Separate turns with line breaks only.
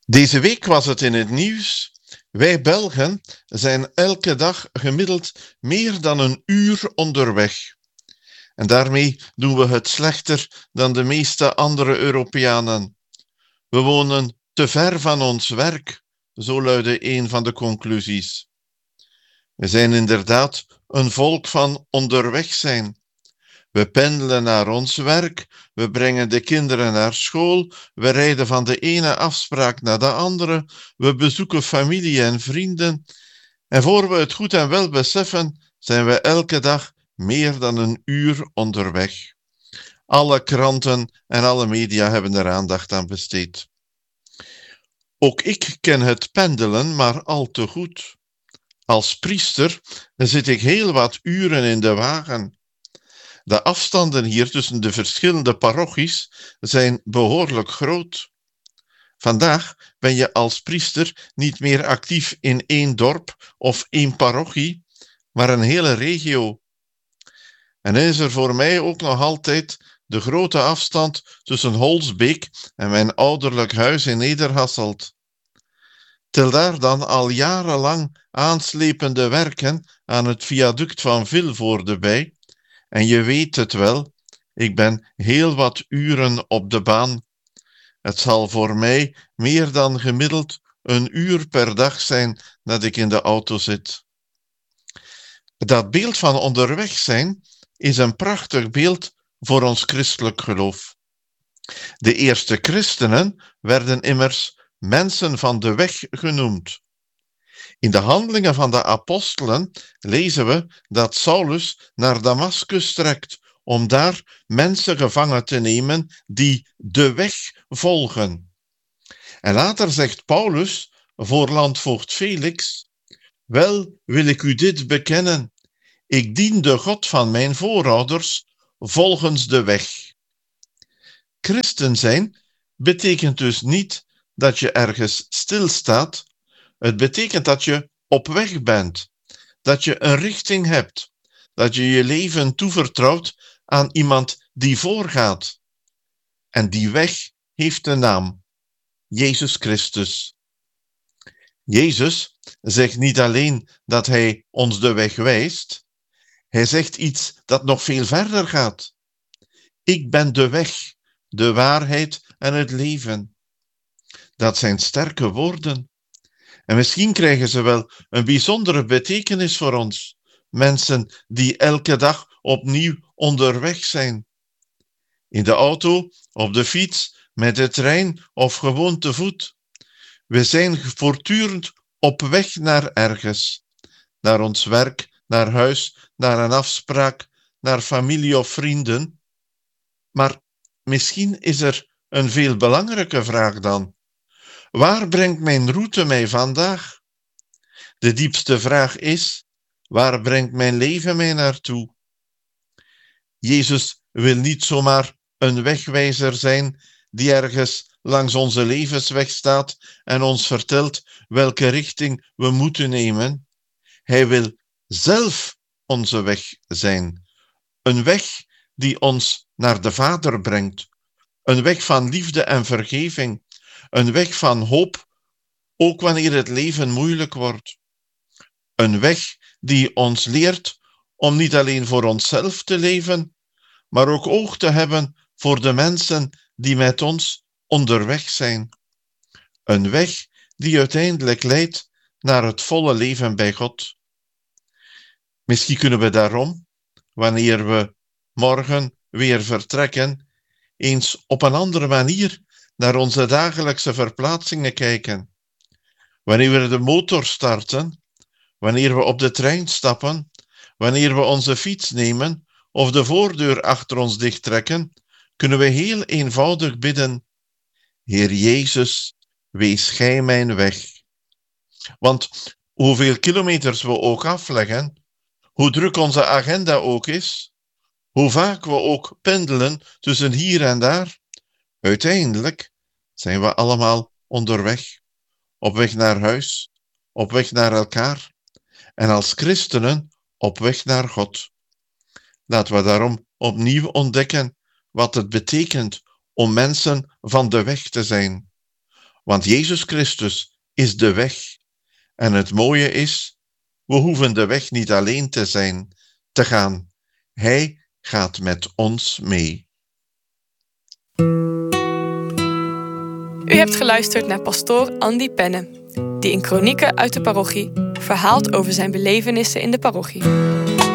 Deze week was het in het nieuws. Wij Belgen zijn elke dag gemiddeld meer dan een uur onderweg. En daarmee doen we het slechter dan de meeste andere Europeanen. We wonen te ver van ons werk, zo luidde een van de conclusies. We zijn inderdaad een volk van onderweg zijn. We pendelen naar ons werk, we brengen de kinderen naar school, we rijden van de ene afspraak naar de andere, we bezoeken familie en vrienden. En voor we het goed en wel beseffen, zijn we elke dag meer dan een uur onderweg. Alle kranten en alle media hebben er aandacht aan besteed. Ook ik ken het pendelen maar al te goed. Als priester zit ik heel wat uren in de wagen. De afstanden hier tussen de verschillende parochies zijn behoorlijk groot. Vandaag ben je als priester niet meer actief in één dorp of één parochie, maar een hele regio. En is er voor mij ook nog altijd de grote afstand tussen Holsbeek en mijn ouderlijk huis in Nederhasselt. Tel daar dan al jarenlang aanslepende werken aan het viaduct van Vilvoorde bij. En je weet het wel, ik ben heel wat uren op de baan. Het zal voor mij meer dan gemiddeld een uur per dag zijn dat ik in de auto zit. Dat beeld van onderweg zijn is een prachtig beeld voor ons christelijk geloof. De eerste christenen werden immers mensen van de weg genoemd. In de Handelingen van de Apostelen lezen we dat Saulus naar Damaskus trekt om daar mensen gevangen te nemen die de weg volgen. En later zegt Paulus voor landvoogd Felix: wel wil ik u dit bekennen, ik dien de God van mijn voorouders volgens de weg. Christen zijn betekent dus niet dat je ergens stilstaat. Het betekent dat je op weg bent, dat je een richting hebt, dat je je leven toevertrouwt aan iemand die voorgaat. En die weg heeft een naam: Jezus Christus. Jezus zegt niet alleen dat hij ons de weg wijst, hij zegt iets dat nog veel verder gaat. Ik ben de weg, de waarheid en het leven. Dat zijn sterke woorden. En misschien krijgen ze wel een bijzondere betekenis voor ons, mensen die elke dag opnieuw onderweg zijn. In de auto, op de fiets, met de trein of gewoon te voet. We zijn voortdurend op weg naar ergens. Naar ons werk, naar huis, naar een afspraak, naar familie of vrienden. Maar misschien is er een veel belangrijke vraag dan. Waar brengt mijn route mij vandaag? De diepste vraag is: waar brengt mijn leven mij naartoe? Jezus wil niet zomaar een wegwijzer zijn die ergens langs onze levensweg staat en ons vertelt welke richting we moeten nemen. Hij wil zelf onze weg zijn. Een weg die ons naar de Vader brengt. Een weg van liefde en vergeving. Een weg van hoop, ook wanneer het leven moeilijk wordt. Een weg die ons leert om niet alleen voor onszelf te leven, maar ook oog te hebben voor de mensen die met ons onderweg zijn. Een weg die uiteindelijk leidt naar het volle leven bij God. Misschien kunnen we daarom, wanneer we morgen weer vertrekken, eens op een andere manier naar onze dagelijkse verplaatsingen kijken. Wanneer we de motor starten, wanneer we op de trein stappen, wanneer we onze fiets nemen of de voordeur achter ons dichttrekken, kunnen we heel eenvoudig bidden: Heer Jezus, wees gij mijn weg. Want hoeveel kilometers we ook afleggen, hoe druk onze agenda ook is, hoe vaak we ook pendelen tussen hier en daar, uiteindelijk zijn we allemaal onderweg, op weg naar huis, op weg naar elkaar en als christenen op weg naar God. Laten we daarom opnieuw ontdekken wat het betekent om mensen van de weg te zijn. Want Jezus Christus is de weg. En het mooie is, we hoeven de weg niet alleen te gaan. Hij gaat met ons mee.
U hebt geluisterd naar pastoor Andy Penne, die in Kronieken uit de parochie verhaalt over zijn belevenissen in de parochie.